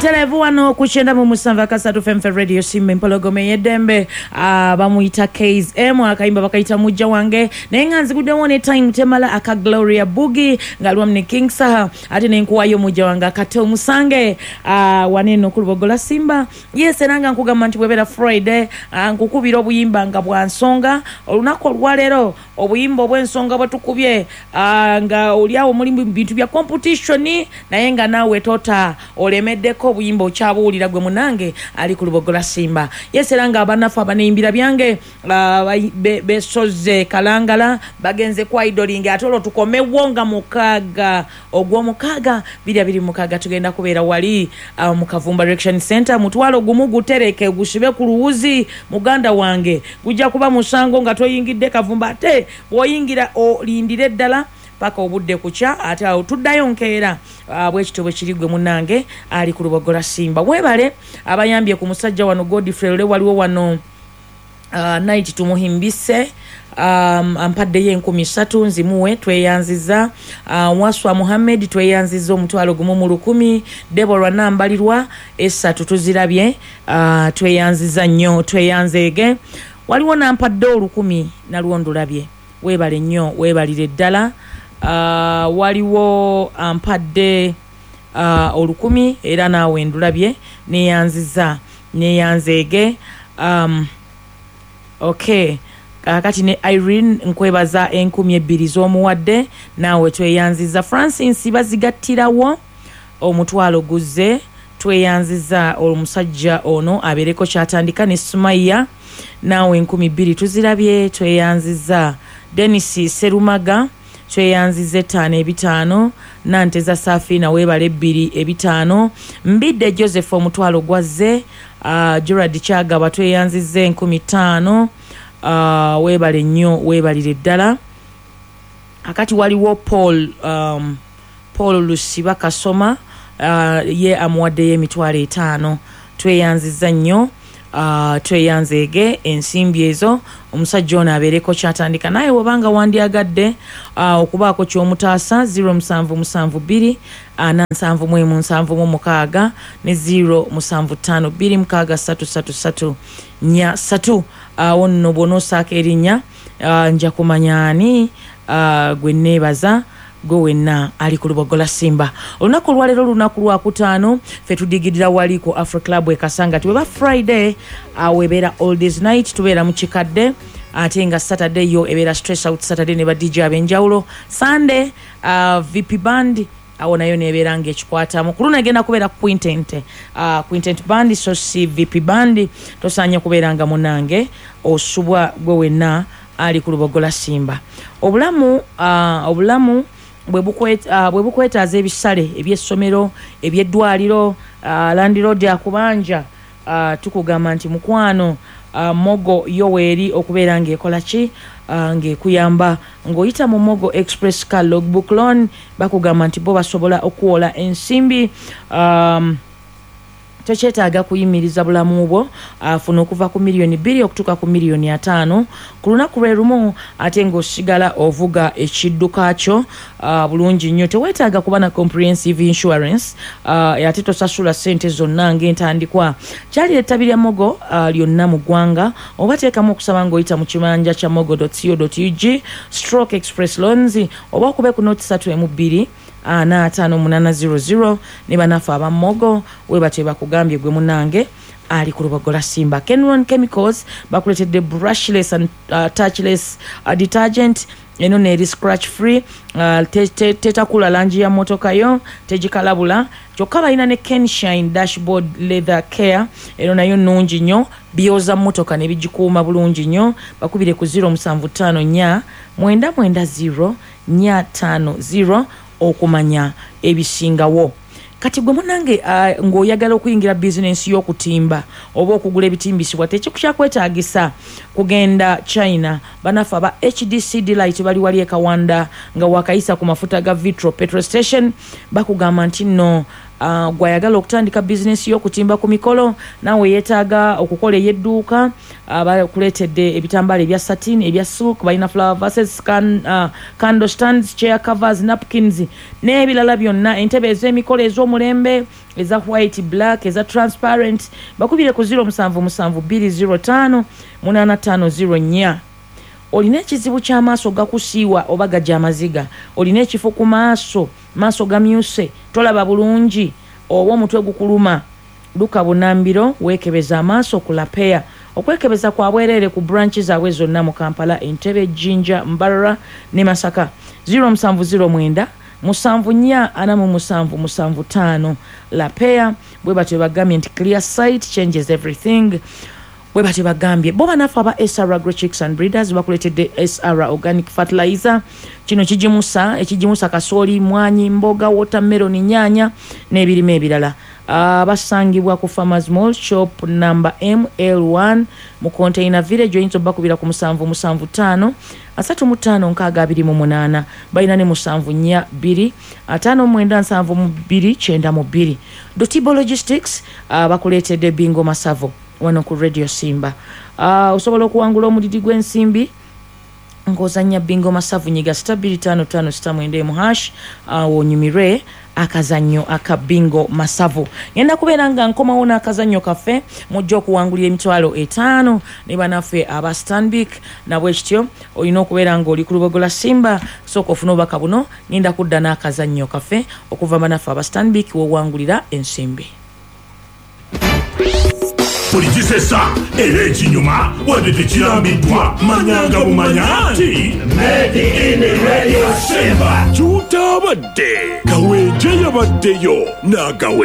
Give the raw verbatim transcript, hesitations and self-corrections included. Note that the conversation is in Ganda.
Mutelevu wano kuchenda mu musanva kasatu F M Radio Simba Mpologome yedembe uh, bamuyita K S M akaimba bakaita mujja wange nenganzi kudewone time temala aka Gloria Bugi ngalwa mne King Saha ati nenkuwayo mujja wange akate umusange uh, waneno kulubogola Simba yes nanga nkugamba nti bwebera Friday uh, nkukubira obuyimba nga bwansonga olunako lwalero obuyimba obwensonga batukubye uh, nga oliawo mulimbi bintu bya competition naye nga nawe tota olemedde ko buyimbo kyabuulira gwe munange ali ku lubogola Simba yeseranga abanafa abaneyimbira byange besoze be kalangala bagenze kwa idoling atolo tukomewo nga mukaga ogwo mukaga biri biri mukaga tugenda kubeera wali uh, mu Kavumba Direction Center mutwalo gumu gutereke gushibe ku luwuzi muganda wange gujja kuba musango nga toyingidde Kavumba ate woyingira olindire ddala paka obudde kucha ate tuddayo nkeera abwe kitobe kirigwe munange ali ku lubogola Simba webale abayambye ku musajja wano Godfrey le waliwo wano uh, night tumuhimbise um, ampadde ye nkumi ssatu nzimuwe tweyanziza uh, Waswa Muhammad tweyanziza omutwalo gumu mu lukumi Deborah nambalirwa essatu tuzirabye uh, tweyanziza nnyo tweyanzeege waliwo nampadde olukumi nalwondulabye webale nnyo webalire ddala Uh, waliwo ampadde uh, olukumi era nawe ndulabye neyanziza neyanzeege um, okay kakati ne Irene nkwebaza enkumi ebbiri z'omuwadde nawe tweyanziza Francis bazigattirawo omutwalo guze tweyanziza omusajja ono abereko kyatandika ne Sumaya nawe enkumi bbiri tuzirabye tweyanziza Dennis Serumaga tweyanzize etaano ebitaano Nanteza Safina webale ebbiri ebitaano Mbidde Joseph omutwalo gwaze uh, Gerard Chagaba tweyanzize enkumi ttaano uh, webale nnyo webalire ddala akati waliwo Paul um, Paul Lusiba Kasoma uh, ye amuwadde ye emitwalo etaano tweyanziza nnyo Uh, tweyanzeege ensimbi ezo omusajja ono abeereko kyatandika naye wabanga wandyagadde uh, okubaako ky'omutaasa zero musanvu musanvu bbiri ana nsanvu mu emu nsanvu mu mukaaga ne zero musanvu ttaano bbiri mukaaga ssatu ssatu ssatu nnya ssatu awo uh, nno bw'onoosaako erinnya uh, nja kumanya ani uh, gwe neebaza go wenna ali ku lubogola Simba olunaku lwalero lunaku lwa kutaano fe tudigidira wali ku Afro Club e Kasanga tuweba Friday awebera all days night tubeera mu kikadde ate nga Saturday yo ebera stress out Saturday ne ba D J abenjawulo Sunday uh, V P band awo nayo nebeera ng'ekikwata mu kuluna egenda kubeera Quintent uh, Quintent band so si V P band tosanya kubeera nga munange osubwa gwe wenna ali ku lubogola Simba obulamu uh, obulamu bwe bukweta uh, bwe bukwetaaza ebisale eby'essomero ebyeddwaliro uh, Land Road akubanja uh, tukugamba nti mukwano uh, Mogo Yoweri okubeera ng'ekola ki uh, ng'ekuyamba ng'oyita mu Mogo Express Car Logbook Loan bakugamba nti bo basobola okuwola ensimbi um, tokyetaaga kuyimiriza bulamu bwo afuna okuva ku miliyoni bbiri okutuuka ku miliyoni ataano ku lunaku lwe lumu ate ng'osigala ovuga ekidduka kyo uh, bulungi nnyo teweetaaga kuba na comprehensive insurance uh, ate tosasula ssente zonna ng'entandikwa kyali ettabi lya Mogo uh, lyonna mu ggwanga oba teekamu okusaba ng'oyita mu kimanja kya mogo dot co dot u g stroke express loans oba okube ku noti ssatu emu bbiri ana atano munana zero zero ne banafa aba Mogo we batwe bakugambye gwe munange ali ku lubogola Simba Kenron Chemicals bakuletedde brushless and uh, touchless uh, detergent eno ne scratch free uh, teta te, te kula lanji ya motoka yo tejikalabula kyokka balina ne Kenshine dashboard leather care eno nayo nnungi nnyo bioza motoka ne bijikuuma bulungi nnyo bakubire ku zero musanvu ttaano nnya mwenda mwenda zero nnya ttaano zero okumanya ebisingawo kati gwe munange uh, ng'oyagala okuyingira business y'okutimba oba okugula ebitimbisibwa tekikukyakweetaagisa kugenda China banafa ba H D C Delight bali wali e Kawanda nga wakayisa ku mafuta ga Vitro petrol station bakugamba nti nno uh, gwayagala okutandika business yo kutimba ku mikolo nawe yetaaga okukola eyedduuka abakuleetedde uh, ebitambala ebya satin ebya silk balina flower vases can, uh, candle stands chair covers napkins n'ebirala byonna entebe ez'emikolo ez'omulembe eza white black eza transparent bakubire ku zero musanvu musanvu bbiri zero ttaano munaana ttaano zero nnya. Olina ekizibu ky'amaaso gakusiiwa oba gajja amaziga, olina ekifo ku maaso maaso gamyuse tolaba bulungi oba omutwe gukuluma, duka Bunambiro weekebeza amaaso ku Lapeya. Okwekebeza kwa bwereere ku branches zaabwe zonna mu Kampala, Entebbe, Jinja, Mbarara ne Masaka. zero musanvu zero mwenda musanvu nnya ana mu musanvu musanvu ttaano. Lapeya bwe batyo bagambye nti clear sight changes everything. Bwe batyo bagambye bo banafu aba S R Agrochicks and Breeders bakuletedde S R Organic Fertilizer. Kino kijimusa ekijimusa kasooli, mwanyi, mboga, watermelon, nyaanya n'ebirime ebirala. Abasangibwa ku Farmers Mall shop number M L one mu Container Village. Oyinza bakubira ku musanvu musanvu ttaano asatu mu ttaano nkaaga abiri mu munaana. Balina ne musanvu nnya bbiri ataano mwenda nsanvu mu bbiri kyenda mu bbiri. Dotibo Logistics uh, bakuleetedde Bingo Masavo wano ku Radio Simba. Uh, osobola okuwangula omudidi gw'ensimbi ng'ozannya Bingo Masavu nyiga sita bbiri ttaano ttaano sita mwenda emu hash uh, wonyumire akazannyo aka Bingo Masavu. Ngenda kubeera nga nkomawo n'akazannyo kaffe mujja okuwangulira emitwalo etaano ne banaffe aba Stanbic nabwe kityo olina okubeera ng'oli ku lubogo lwa Simba sooka ofuna obubaka buno ngenda kudda n'akazannyo kaffe okuva banaffe aba Stanbic wowangulira ensimbi. Polijisesa era ekinyuma wadde tekirambiddwa manyanga bumanya nti Made in Radio Simba kyutabadde gawenje yabaddeyo n'agawe